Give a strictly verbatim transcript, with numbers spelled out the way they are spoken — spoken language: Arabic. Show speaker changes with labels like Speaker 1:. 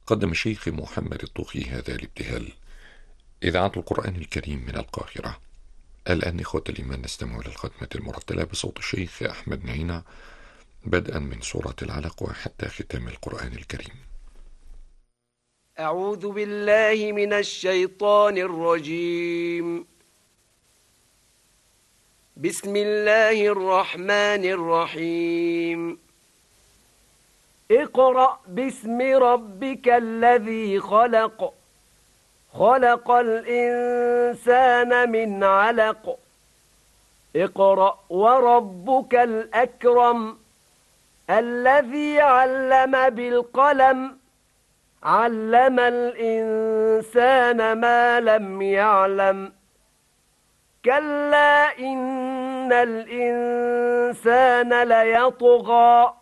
Speaker 1: قدم الشيخ محمد الطوخي هذا الابتهال. إذاعة القرآن الكريم من القاهرة. الآن إخوة الإيمان نستمع للختمة المرتلة بصوت الشيخ أحمد نعينة، بدءا من سورة العلق وحتى ختام القرآن الكريم.
Speaker 2: أعوذ بالله من الشيطان الرجيم. بسم الله الرحمن الرحيم. اقرأ باسم ربك الذي خلق خلق الإنسان من علق اقرأ وربك الأكرم الذي علم بالقلم علم الإنسان ما لم يعلم كلا إن الإنسان ليطغى